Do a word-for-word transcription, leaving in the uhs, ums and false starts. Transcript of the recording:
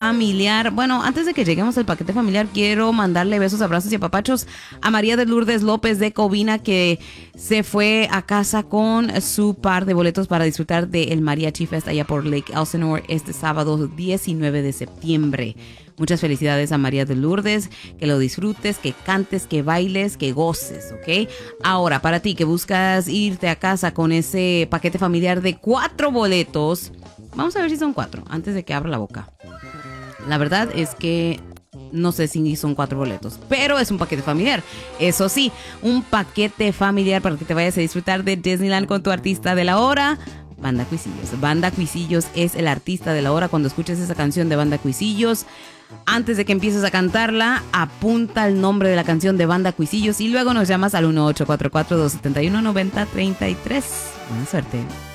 familiar. Bueno, antes de que lleguemos al paquete familiar, quiero mandarle besos, abrazos y apapachos a María de Lourdes López de Covina, que se fue a casa con su par de boletos para disfrutar del Mariachi Fest allá por Lake Elsinore este sábado diecinueve de septiembre. Muchas felicidades a María de Lourdes, que lo disfrutes, que cantes, que bailes, que goces, ¿ok? Ahora, para ti que buscas irte a casa con ese paquete familiar de cuatro boletos, vamos a ver si son cuatro, antes de que abra la boca. La verdad es que no sé si son cuatro boletos, pero es un paquete familiar. Eso sí, un paquete familiar para que te vayas a disfrutar de Disneyland con tu artista de la hora, Banda Cuisillos. Banda Cuisillos es el artista de la hora. Cuando escuches esa canción de Banda Cuisillos, antes de que empieces a cantarla, apunta el nombre de la canción de Banda Cuisillos y luego nos llamas al uno ocho cuatro cuatro, dos siete uno, nueve cero tres tres. Buena suerte.